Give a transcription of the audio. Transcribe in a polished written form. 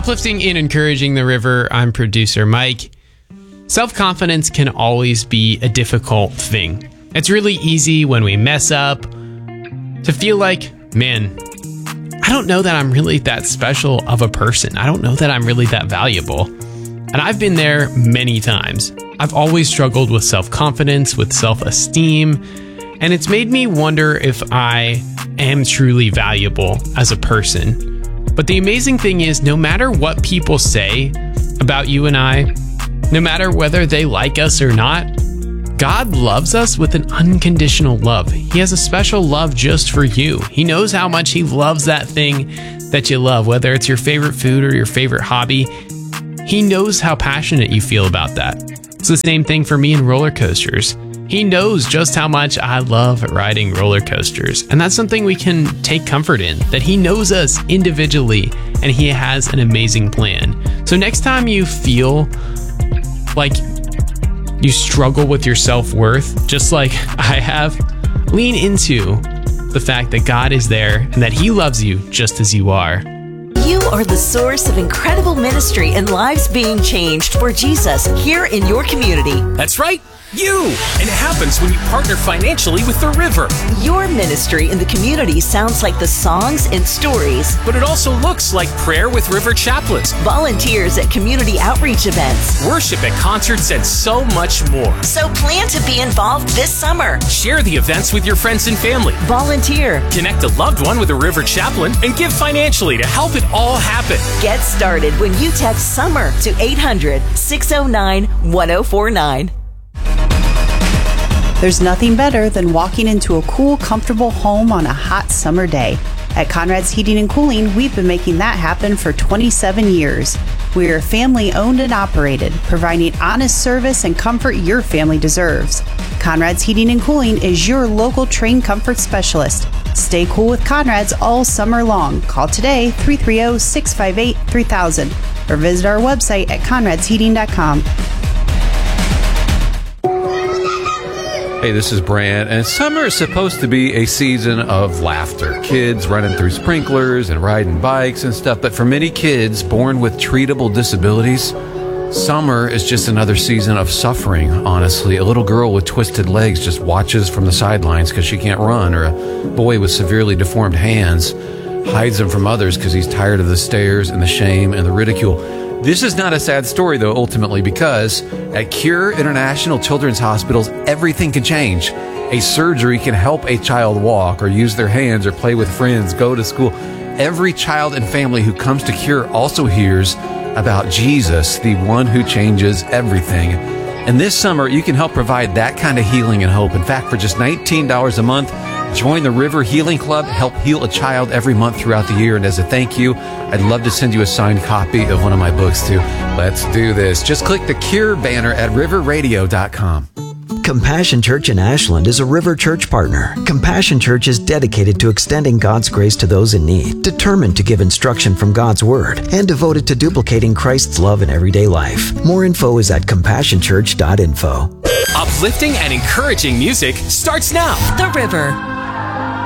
Uplifting and encouraging the river, I'm producer Mike. Self-confidence can always be a difficult thing. It's really easy when we mess up to feel like, man, I don't know that I'm really that special of a person. I don't know that I'm really that valuable. And I've been there many times. I've always struggled with self-confidence, with self-esteem, and it's made me wonder if I am truly valuable as a person. But the amazing thing is, no matter what people say about you and I, no matter whether they like us or not, God loves us with an unconditional love. He has a special love just for you. He knows how much He loves that thing that you love, whether it's your favorite food or your favorite hobby. He knows how passionate you feel about that. It's the same thing for me in roller coasters. He knows just how much I love riding roller coasters. And that's something we can take comfort in, that He knows us individually and He has an amazing plan. So next time you feel like you struggle with your self-worth, just like I have, lean into the fact that God is there and that He loves you just as you are. You are the source of incredible ministry and lives being changed for Jesus here in your community. That's right. You! And it happens when you partner financially with the river. Your ministry in the community sounds like the songs and stories. But it also looks like prayer with river chaplains, volunteers at community outreach events, worship at concerts, and so much more. So plan to be involved this summer. Share the events with your friends and family. Volunteer. Connect a loved one with a river chaplain and give financially to help it all happen. Get started when you text SUMMER to 800-609-1049. There's nothing better than walking into a cool, comfortable home on a hot summer day. At Conrad's Heating and Cooling, we've been making that happen for 27 years. We are family owned and operated, providing honest service and comfort your family deserves. Conrad's Heating and Cooling is your local trained comfort specialist. Stay cool with Conrad's all summer long. Call today, 330-658-3000, or visit our website at conradsheating.com. Hey, this is Brant, and summer is supposed to be a season of laughter. Kids running through sprinklers and riding bikes and stuff, but for many kids born with treatable disabilities, summer is just another season of suffering, honestly. A little girl with twisted legs just watches from the sidelines because she can't run, or a boy with severely deformed hands hides them from others because he's tired of the stares and the shame and the ridicule. This is not a sad story, though, ultimately, because at Cure International Children's Hospitals, everything can change. A surgery can help a child walk or use their hands or play with friends, go to school. Every child and family who comes to Cure also hears about Jesus, the one who changes everything. And this summer, you can help provide that kind of healing and hope. In fact, for just $19 a month, join the River Healing Club, help heal a child every month throughout the year. And as a thank you, I'd love to send you a signed copy of one of my books, too. Let's do this. Just click the Cure banner at riverradio.com. Compassion Church in Ashland is a River Church partner. Compassion Church is dedicated to extending God's grace to those in need, determined to give instruction from God's Word, and devoted to duplicating Christ's love in everyday life. More info is at compassionchurch.info. Uplifting and encouraging music starts now. The River.